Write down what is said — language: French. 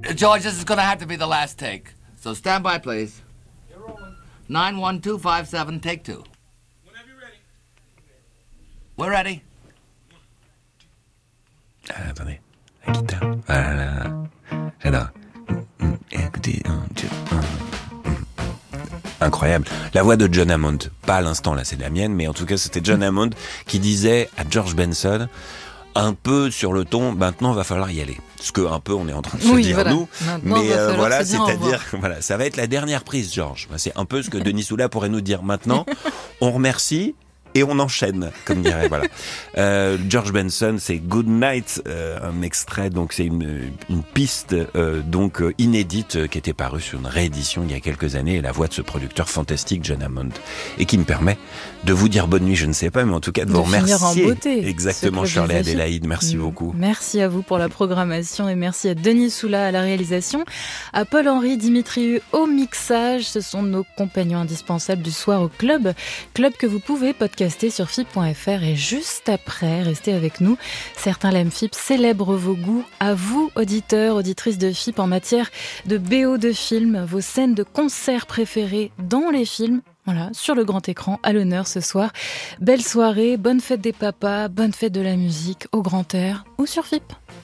George, this is going to have to be the last take. So stand by, please. 91257, take 2. Whenever you're ready. We're ready. Ah, attendez, la guitare. Voilà. J'adore. Écoutez, incroyable. La voix de John Hammond, pas à l'instant là, c'est la mienne, mais en tout cas c'était John Hammond qui disait à George Benson, un peu sur le ton, maintenant va falloir y aller. Ce que un peu on est en train de se dire voilà. nous, Maintenant, mais voilà, c'est-à-dire voilà, ça va être la dernière prise, George. C'est un peu ce que Denis Soula pourrait nous dire maintenant. On remercie. Et on enchaîne, comme dirait, voilà. George Benson, c'est Good Night, un extrait, donc c'est une piste donc inédite qui était parue sur une réédition il y a quelques années, et la voix de ce producteur fantastique, John Hammond, et qui me permet de vous dire bonne nuit, je ne sais pas, mais en tout cas de vous remercier. En beauté, exactement, Shirley Adélaïde, merci beaucoup. Merci à vous pour la programmation et merci à Denis Soula à la réalisation, à Paul-Henri Dimitriou au mixage. Ce sont nos compagnons indispensables du soir au club que vous pouvez podcaster sur FIP.fr, et juste après, restez avec nous. Certains l'aiment FIP célèbrent vos goûts. À vous, auditeurs, auditrices de FIP, en matière de BO de films, vos scènes de concerts préférées dans les films. Voilà, sur le grand écran, à l'honneur ce soir. Belle soirée, bonne fête des papas, bonne fête de la musique, au grand air ou sur FIP.